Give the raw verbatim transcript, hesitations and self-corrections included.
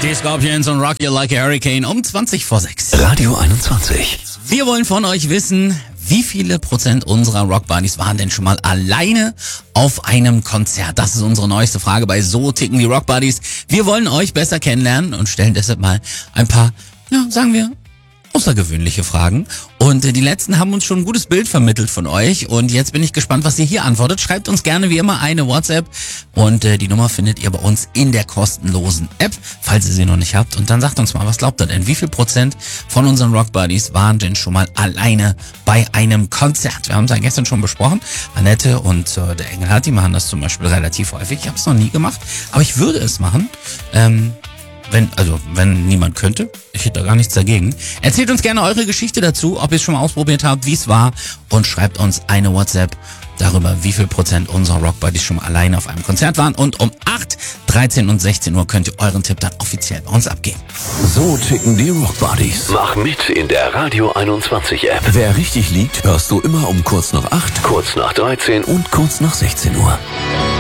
Die Scorpions und Rock You Like a Hurricane um zwanzig vor sechs. Radio einundzwanzig. Wir wollen von euch wissen, wie viele Prozent unserer Rockbuddies waren denn schon mal alleine auf einem Konzert? Das ist unsere neueste Frage bei So ticken die Rockbuddies. Wir wollen euch besser kennenlernen und stellen deshalb mal ein paar, ja, sagen wir, außergewöhnliche Fragen. Und äh, die letzten haben uns schon ein gutes Bild vermittelt von euch. Und jetzt bin ich gespannt, was ihr hier antwortet. Schreibt uns gerne wie immer eine WhatsApp. Und äh, die Nummer findet ihr bei uns in der kostenlosen App, falls ihr sie noch nicht habt. Und dann sagt uns mal, was glaubt ihr denn? Wie viel Prozent von unseren Rockbuddies waren denn schon mal alleine bei einem Konzert? Wir haben es ja gestern schon besprochen. Annette und äh, der Engelhardt, die machen das zum Beispiel relativ häufig. Ich habe es noch nie gemacht, aber ich würde es machen. Ähm... Wenn, also, wenn niemand könnte, ich hätte da gar nichts dagegen. Erzählt uns gerne eure Geschichte dazu, ob ihr es schon mal ausprobiert habt, wie es war, und schreibt uns eine WhatsApp darüber, wie viel Prozent unserer Rockbuddies schon mal alleine auf einem Konzert waren. Und um acht, dreizehn und sechzehn Uhr könnt ihr euren Tipp dann offiziell bei uns abgeben. So ticken die Rockbuddies. Mach mit in der Radio einundzwanzig App. Wer richtig liegt, hörst du immer um kurz nach acht, Kurz nach dreizehn und kurz nach sechzehn Uhr.